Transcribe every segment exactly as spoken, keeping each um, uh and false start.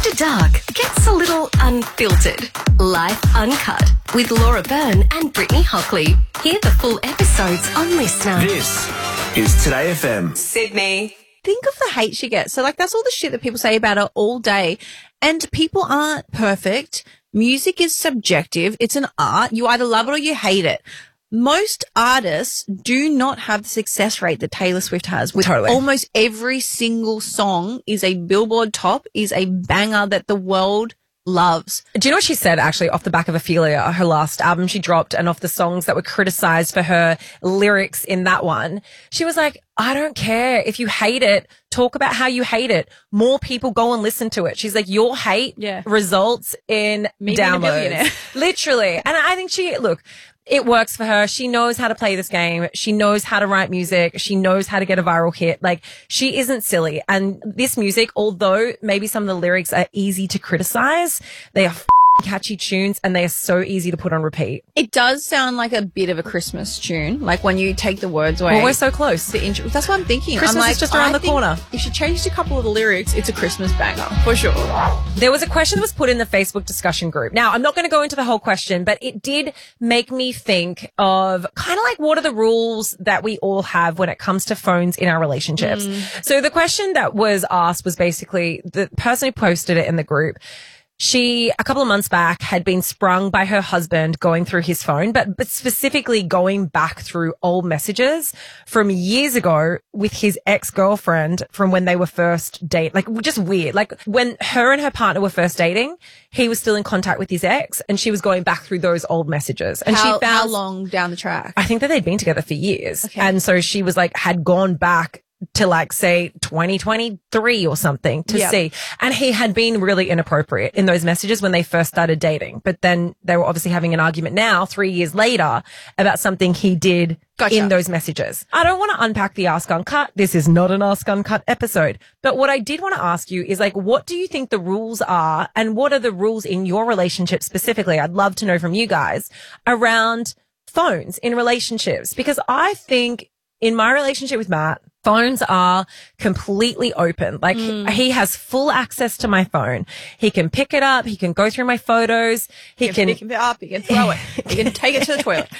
After Dark gets a little unfiltered. Life Uncut with Laura Byrne and Brittany Hockley. Hear the full episodes on Listener. This is Today F M. Sydney. Think of the hate she gets. So, like, that's all the shit that people say about her all day. And people aren't perfect. Music is subjective. It's an art. You either love it or you hate it. Most artists do not have the success rate that Taylor Swift has. With Totally. Almost every single song is a Billboard top, is a banger that the world loves. Do you know what she said, actually, off the back of Ophelia, her last album she dropped, and off the songs that were criticized for her lyrics in that one? She was like, I don't care. If you hate it, talk about how you hate it. More people go and listen to it. She's like, your hate Yeah. results in Me being a downloads. billionaire. Literally. And I think she, look, it works for her. She knows how to play this game. She knows how to write music. She knows how to get a viral hit. Like, she isn't silly. And this music, although maybe some of the lyrics are easy to criticize, they are f- catchy tunes and they are so easy to put on repeat. It does sound like a bit of a Christmas tune. Like, when you take the words away. Well, we're so close. The intro, that's what I'm thinking. Christmas I'm like, is just around I the think corner. If she changed a couple of the lyrics, it's a Christmas banger for sure. There was a question that was put in the Facebook discussion group. Now, I'm not going to go into the whole question, but it did make me think of kind of like, what are the rules that we all have when it comes to phones in our relationships? So the question that was asked was basically, the person who posted it in the group, she, a couple of months back, had been sprung by her husband going through his phone, but, but specifically going back through old messages from years ago with his ex-girlfriend from when they were first date. Like, just weird. Like, when her and her partner were first dating, he was still in contact with his ex and she was going back through those old messages. And how, she found how long down the track? I think that they'd been together for years. Okay. And so she was like, had gone back to like, say, twenty twenty-three or something to Yep. see. And he had been really inappropriate in those messages when they first started dating. But then they were obviously having an argument now, three years later, about something he did Gotcha. in those messages. I don't want to unpack the Ask Uncut. This is not an Ask Uncut episode. But what I did want to ask you is, like, what do you think the rules are, and what are the rules in your relationship specifically? I'd love to know from you guys around phones in relationships, because I think in my relationship with Matt, phones are completely open. Like, he has full access to my phone. He can pick it up. He can go through my photos. He He can, can pick it up, he can throw it, he can take it to the toilet.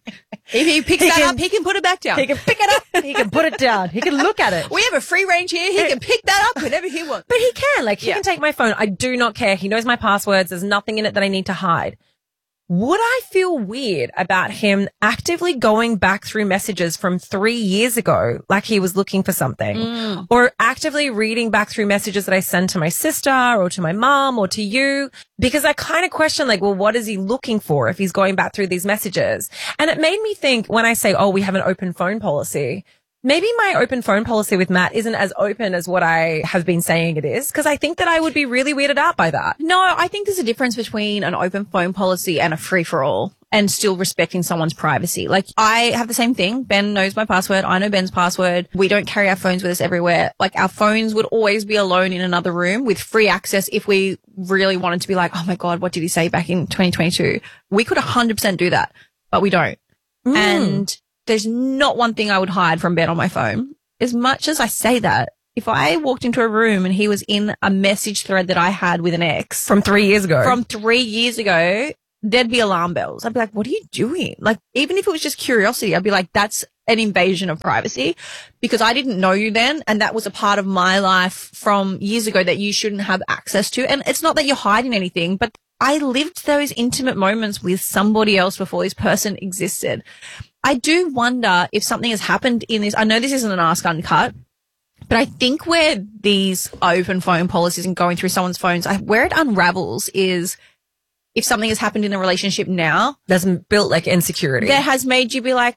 If he picks He that can- up, he can put it back down. he can pick it up. He can put it down. He can look at it. We have a free range here. He can pick that up whenever he wants. But he can, like, he Yeah. can take my phone. I do not care. He knows my passwords. There's nothing in it that I need to hide. Would I feel weird about him actively going back through messages from three years ago, like he was looking for something, or actively reading back through messages that I send to my sister or to my mom or to you? Because I kind of question, like, well, what is he looking for if he's going back through these messages? And it made me think, when I say, oh, we have an open phone policy, maybe my open phone policy with Matt isn't as open as what I have been saying it is, because I think that I would be really weirded out by that. No, I think there's a difference between an open phone policy and a free for all, and still respecting someone's privacy. Like, I have the same thing. Ben knows my password. I know Ben's password. We don't carry our phones with us everywhere. Like, our phones would always be alone in another room with free access if we really wanted to be like, oh my God, what did he say back in twenty twenty-two? We could one hundred percent do that, but we don't. Mm. And there's not one thing I would hide from Ben on my phone. As much as I say that, if I walked into a room and he was in a message thread that I had with an ex From three years ago. from three years ago, there'd be alarm bells. I'd be like, what are you doing? Like, even if it was just curiosity, I'd be like, that's an invasion of privacy, because I didn't know you then. And that was a part of my life from years ago that you shouldn't have access to. And it's not that you're hiding anything, but I lived those intimate moments with somebody else before this person existed. I do wonder if something has happened in this. I know this isn't an Ask Uncut, but I think where these open phone policies and going through someone's phones, I, where it unravels is if something has happened in a relationship now That's built like insecurity. that has made you be like,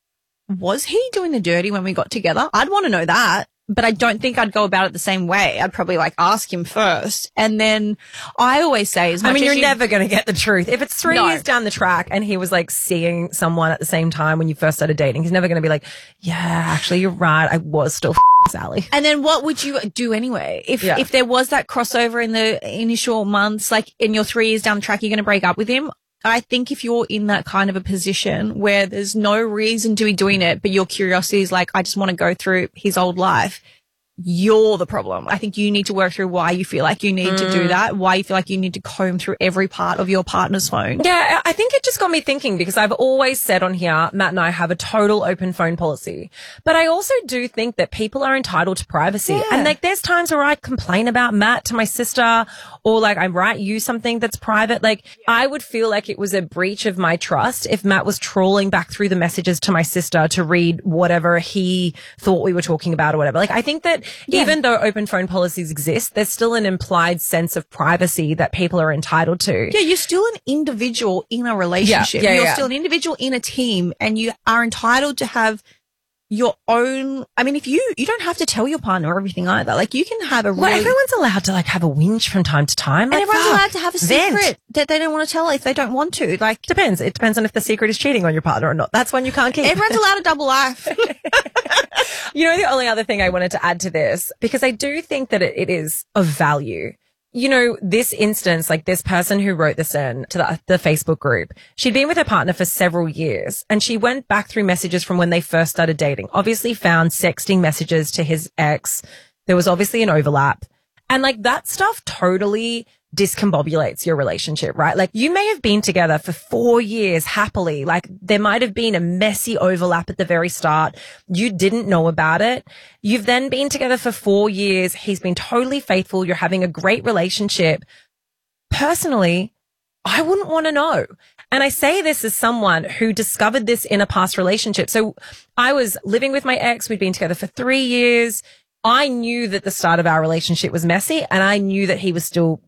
was he doing the dirty when we got together? I'd want to know that. But I don't think I'd go about it the same way. I'd probably like ask him first. And then I always say, as much I mean, as you're you- never going to get the truth. If it's three No. years down the track and he was like seeing someone at the same time when you first started dating, he's never going to be like, yeah, actually, you're right. I was still f- Sally. And then what would you do anyway? If Yeah. if there was that crossover in the initial months, like in your three years down the track, you're going to break up with him. I think if you're in that kind of a position where there's no reason to be doing it, but your curiosity is like, I just want to go through his old life, you're the problem. I think you need to work through why you feel like you need mm. to do that, why you feel like you need to comb through every part of your partner's phone. Yeah, I think it just got me thinking because I've always said on here, Matt and I have a total open phone policy. But I also do think that people are entitled to privacy. Yeah. And like there's times where I complain about Matt to my sister or like I write you something that's private. Like yeah. I would feel like it was a breach of my trust if Matt was trawling back through the messages to my sister to read whatever he thought we were talking about or whatever. Like I think that Yeah. even though open phone policies exist, there's still an implied sense of privacy that people are entitled to. Yeah, you're still an individual in a relationship. Yeah, yeah, you're yeah. still an individual in a team and you are entitled to have your own. I mean, if you, you don't have to tell your partner everything either. Like you can have a really. Well, everyone's allowed to like have a whinge from time to time. Like, and everyone's fuck, allowed to have a secret vent. that they don't want to tell if they don't want to. Like, depends. It depends on if the secret is cheating on your partner or not. That's one you can't keep. Everyone's allowed a double life. You know, the only other thing I wanted to add to this, because I do think that it, it is of value. You know, this instance, like this person who wrote this in to the, the Facebook group, she'd been with her partner for several years and she went back through messages from when they first started dating, obviously found sexting messages to his ex. There was obviously an overlap. And like that stuff totally discombobulates your relationship, right? Like you may have been together for four years happily. Like there might have been a messy overlap at the very start. You didn't know about it. You've then been together for four years. He's been totally faithful. You're having a great relationship. Personally, I wouldn't want to know. And I say this as someone who discovered this in a past relationship. So I was living with my ex. We'd been together for three years. I knew that the start of our relationship was messy and I knew that he was still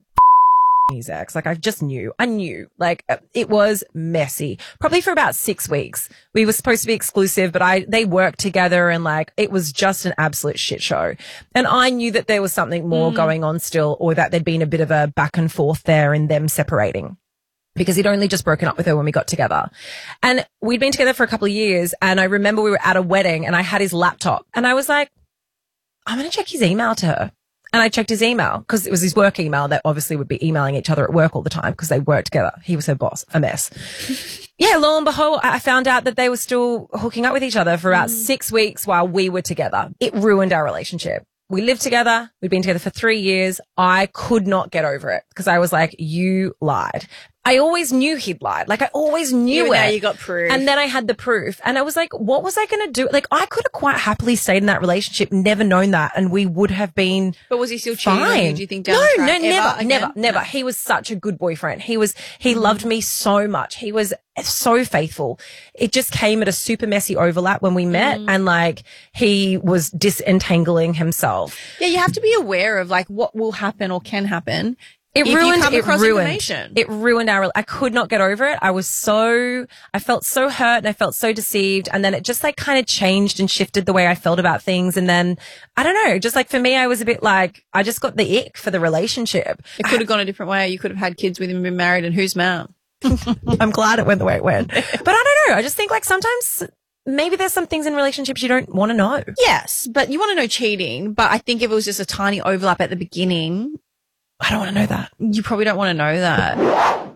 his ex. Like I just knew, I knew like it was messy probably for about six weeks. We were supposed to be exclusive, but I, they worked together and like it was just an absolute shit show. And I knew that there was something more mm. going on still or that there'd been a bit of a back and forth there in them separating because he'd only just broken up with her when we got together. And we'd been together for a couple of years. And I remember we were at a wedding and I had his laptop and I was like, I'm going to check his email to her. And I checked his email because it was his work email that obviously would be emailing each other at work all the time because they worked together. He was her boss, a mess. Yeah, lo and behold, I found out that they were still hooking up with each other for about mm. six weeks while we were together. It ruined our relationship. We lived together. We'd been together for three years. I could not get over it because I was like, you lied. I always knew he'd lied. Like I always knew you it. Now you got proof. And then I had the proof and I was like, what was I going to do? Like I could have quite happily stayed in that relationship, never known that. And we would have been But was he still cheating on you, do you think? Down no, the track, no, ever never, again? never, never. No. He was such a good boyfriend. He was, he mm-hmm. loved me so much. He was so faithful. It just came at a super messy overlap when we met mm. and like he was disentangling himself. Yeah, you have to be aware of like what will happen or can happen. It if ruined, you come it across ruined, information. it ruined our, I could not get over it. I was so, I felt so hurt and I felt so deceived. And then it just like kind of changed and shifted the way I felt about things. And then I don't know, just like for me, I was a bit like, I just got the ick for the relationship. It could have gone a different way. You could have had kids with him and been married and who's mom? I'm glad it went the way it went. But I don't know. I just think like sometimes maybe there's some things in relationships you don't want to know. Yes, but you want to know cheating. But I think if it was just a tiny overlap at the beginning, I don't want to know that. You probably don't want to know that.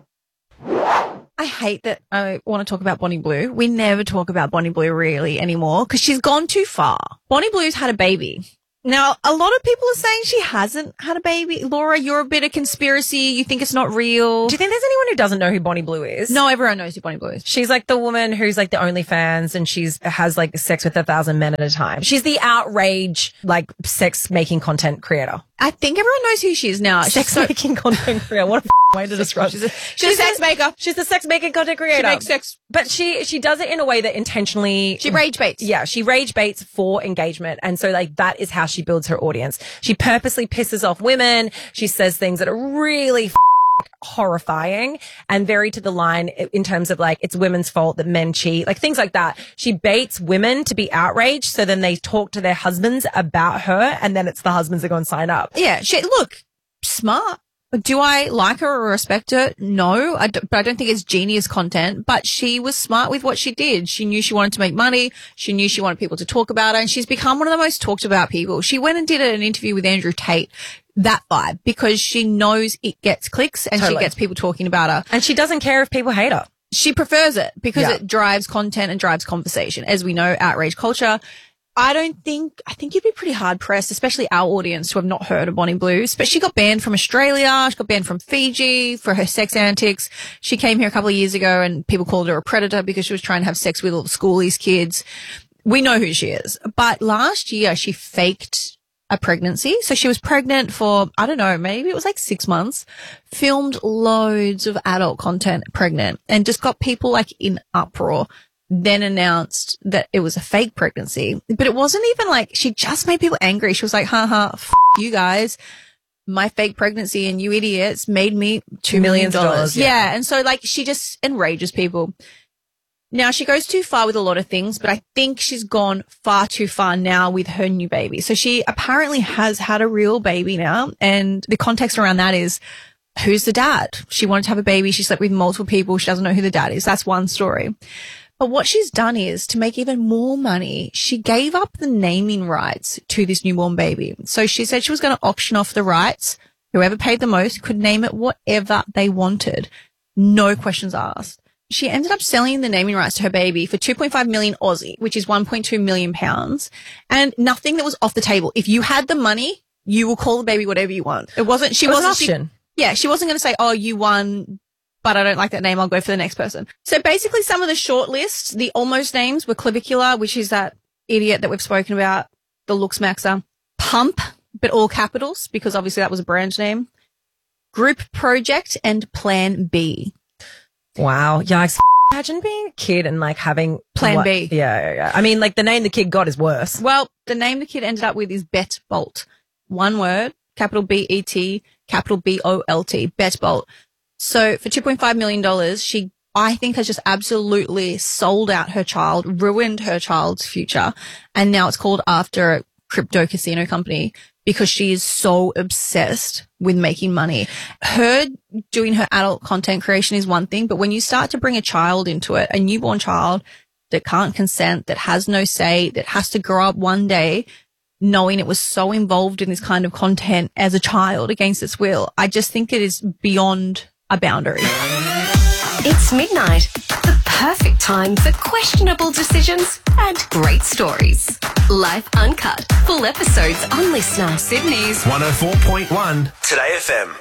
I hate that I want to talk about Bonnie Blue. We never talk about Bonnie Blue really anymore because she's gone too far. Bonnie Blue's had a baby. Now, a lot of people are saying she hasn't had a baby. Laura, you're a bit of conspiracy. You think it's not real. Do you think there's anyone who doesn't know who Bonnie Blue is? No, everyone knows who Bonnie Blue is. She's like the woman who's like the OnlyFans and she's has like sex with a thousand men at a time. She's the outrage, like sex making content creator. I think everyone knows who she is now. Sex so- making content creator. What a f- way to describe she's a, she's, she's a sex maker. She's the sex making content creator. She makes sex. But she, she does it in a way that intentionally. She rage baits. Yeah. She rage baits for engagement. And so like that is how she builds her audience. She purposely pisses off women. She says things that are really f- horrifying and very to the line in terms of like, it's women's fault that men cheat, like things like that. She baits women to be outraged. So then they talk to their husbands about her and then it's the husbands that go and sign up. Yeah. She, look, smart. Do I like her or respect her? No, I don't, but I don't think it's genius content, but she was smart with what she did. She knew she wanted to make money. She knew she wanted people to talk about her and she's become one of the most talked about people. She went and did an interview with Andrew Tate, that vibe, because she knows it gets clicks and Totally. she gets people talking about her. And she doesn't care if people hate her. She prefers it because Yeah. it drives content and drives conversation. As we know, outrage culture. I don't think, I think you'd be pretty hard pressed, especially our audience who have not heard of Bonnie Blues. But she got banned from Australia. She got banned from Fiji for her sex antics. She came here a couple of years ago and people called her a predator because she was trying to have sex with all the schoolies kids. We know who she is. But last year she faked a pregnancy. So she was pregnant for, I don't know, maybe it was like six months, filmed loads of adult content pregnant and just got people like in uproar. Then announced that it was a fake pregnancy. But it wasn't even like, she just made people angry. She was like, haha, f- you guys. My fake pregnancy and you idiots made me two million dollars. Yeah. yeah. And so like she just enrages people. Now she goes too far with a lot of things, but I think she's gone far too far now with her new baby. So she apparently has had a real baby now. And the context around that is, who's the dad? She wanted to have a baby. She slept with multiple people. She doesn't know who the dad is. That's one story. But what she's done is, to make even more money, she gave up the naming rights to this newborn baby. So she said she was going to auction off the rights. Whoever paid the most could name it whatever they wanted. No questions asked. She ended up selling the naming rights to her baby for two point five million Aussie, which is one point two million pounds, and nothing that was off the table. If you had the money, you will call the baby whatever you want. It wasn't, she It was an wasn't, option. she, yeah, she wasn't going to say, oh, you won, but I don't like that name. I'll go for the next person. So basically some of the short lists, the almost names were Clavicula, which is that idiot that we've spoken about, the looks maxer, Pump, but all capitals because obviously that was a brand name, Group Project, and Plan B. Wow. Yikes. Imagine being a kid and like having Plan what- B. Yeah, yeah, yeah. I mean, like the name the kid got is worse. Well, the name the kid ended up with is Bet Bolt. One word, capital B E T, capital B O L T, Bet Bolt. So for two point five million dollars, she, I think, has just absolutely sold out her child, ruined her child's future. And now it's called after a crypto casino company because she is so obsessed with making money. Her doing her adult content creation is one thing, but when you start to bring a child into it, a newborn child that can't consent, that has no say, that has to grow up one day knowing it was so involved in this kind of content as a child against its will, I just think it is beyond a boundary. It's midnight, the perfect time for questionable decisions and great stories. Life Uncut, full episodes on Listener Sydney's one oh four point one Today F M.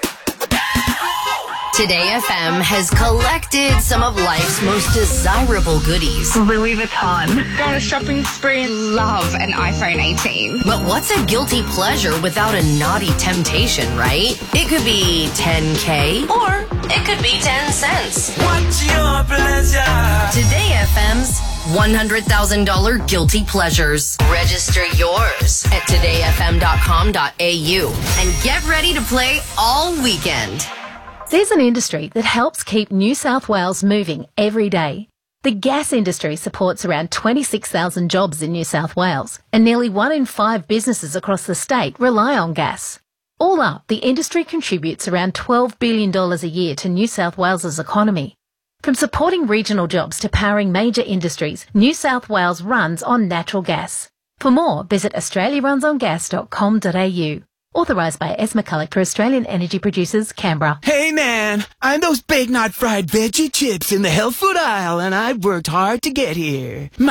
Today F M has collected some of life's most desirable goodies. Louis Vuitton. Go on a shopping spree and love an iPhone eighteen. But what's a guilty pleasure without a naughty temptation, right? It could be ten K or it could be ten cents. What's your pleasure? Today F M's one hundred thousand dollars Guilty Pleasures. Register yours at today f m dot com dot a u and get ready to play all weekend. There's an industry that helps keep New South Wales moving every day. The gas industry supports around twenty-six thousand jobs in New South Wales, and nearly one in five businesses across the state rely on gas. All up, the industry contributes around twelve billion dollars a year to New South Wales's economy. From supporting regional jobs to powering major industries, New South Wales runs on natural gas. For more, visit australia runs on gas dot com dot a u. Authorised by S. McCulloch for Australian Energy Producers, Canberra. Hey man, I'm those big not fried veggie chips in the health food aisle and I've worked hard to get here. My